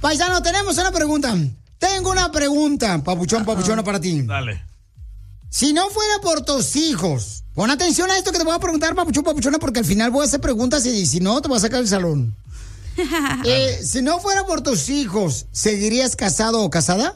Paisano, tenemos una pregunta. Tengo una pregunta, papuchona para ti. Dale. Si no fuera por tus hijos, pon atención a esto que te voy a preguntar, papuchona, porque al final voy a hacer preguntas y si no, te voy a sacar del salón. Si no fuera por tus hijos, ¿seguirías casado o casada?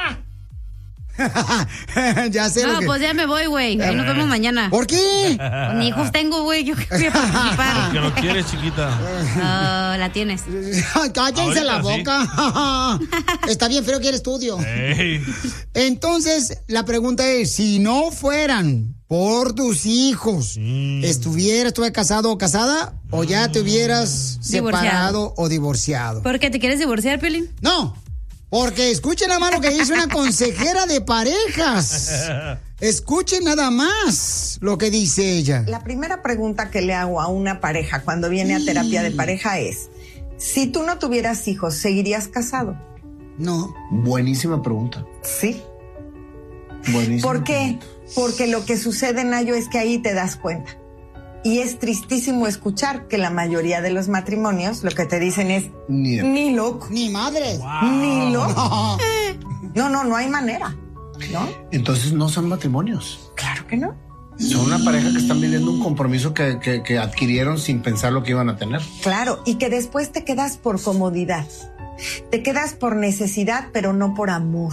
Ya sé. No, pues ya me voy, güey. Ahí nos vemos mañana. ¿Por qué? Ni hijos tengo, güey. Yo que voy a participar. Porque no quieres, chiquita. La tienes. Cállense la boca. Está bien feo que el estudio. Hey. Entonces, la pregunta es, si no fueran por tus hijos, ¿estuvieras casado o casada? ¿O ya te hubieras separado o divorciado? ¿Por qué te quieres divorciar, Piolín? No. Porque escuchen nada más lo que dice una consejera de parejas. Escuchen nada más lo que dice ella. La primera pregunta que le hago a una pareja cuando viene a terapia de pareja es, si tú no tuvieras hijos, ¿seguirías casado? No. Buenísima pregunta. Sí. Buenísima. ¿Por qué? Porque lo que sucede, Nayo, es que ahí te das cuenta. Y es tristísimo escuchar que la mayoría de los matrimonios lo que te dicen es ni loco. Ni madre. Wow. Ni loco. No hay manera, ¿no? Entonces no son matrimonios. Claro que no. Son una pareja que están viviendo un compromiso que adquirieron sin pensar lo que iban a tener. Claro, y que después te quedas por comodidad. Te quedas por necesidad, pero no por amor.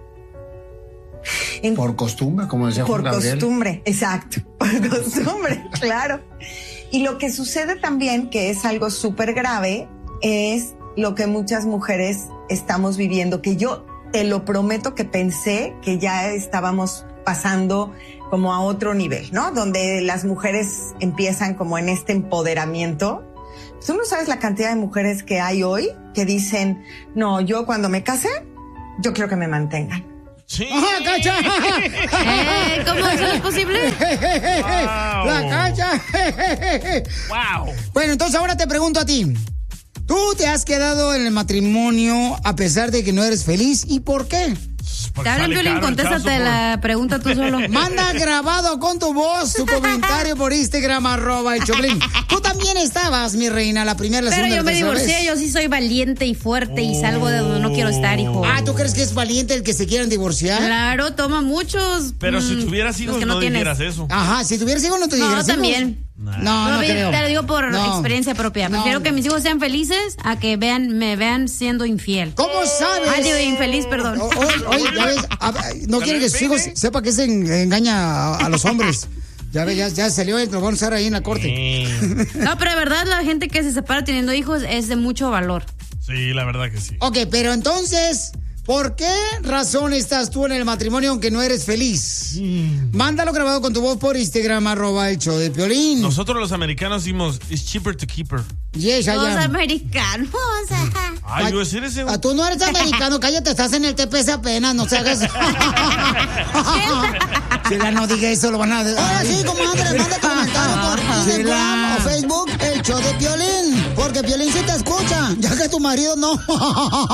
Por costumbre, como decía Juan Gabriel. Por costumbre, exacto. Por costumbre, claro. Y lo que sucede también, que es algo súper grave, es lo que muchas mujeres estamos viviendo, que yo te lo prometo que pensé que ya estábamos pasando como a otro nivel, ¿no? Donde las mujeres empiezan como en este empoderamiento. Tú no sabes la cantidad de mujeres que hay hoy que dicen, no, yo cuando me case, yo quiero que me mantengan. Sí. ¡Ajá, Cacha! ¿Cómo eso es posible? Wow. ¡La Cacha! Wow. Bueno, entonces ahora te pregunto a ti. ¿Tú te has quedado en el matrimonio a pesar de que no eres feliz? ¿Y por qué? Te hablan, Piolín, contéstate la pregunta tú solo. Manda grabado con tu voz tu comentario por Instagram, @el-Choplin. Tú también estabas, mi reina, la primera, la Pero segunda, yo me la tercera divorcié, vez. yo sí soy valiente y fuerte y salgo de donde no quiero estar, hijo. Ah, ¿tú crees que es valiente el que se quieran divorciar? Claro, toma muchos. Pero si tuvieras hijos que no tienes. dijeras eso. Ajá, si tuvieras hijos no te dijeras No, hijos. también. No creo. Te lo digo por No. experiencia propia. No. Prefiero que mis hijos sean felices a que me vean siendo infiel. ¿Cómo sabes? Ah, digo, infeliz, perdón. Oye, ya ves, no quiere que sus hijos sepa que se engaña a los hombres. Ya ves, ya salió, lo van a usar ahí en la corte. No, pero de verdad la gente que se separa teniendo hijos es de mucho valor. Sí, la verdad que sí. Ok, pero entonces, ¿por qué razón estás tú en el matrimonio aunque no eres feliz? Mándalo grabado con tu voz por Instagram, @el-show-de-Piolín. Nosotros los americanos decimos, it's cheaper to keep her. Yes, I Los am. americanos. Ay, yo decir ese. Tú no eres americano, cállate, estás en el TPS apenas, no se hagas. Chela, no diga eso, lo van a... Ahora sí, comadre, manda comentario por Instagram o Facebook, el show de Piolín, porque Piolín sí te escucha, ya que tu marido no.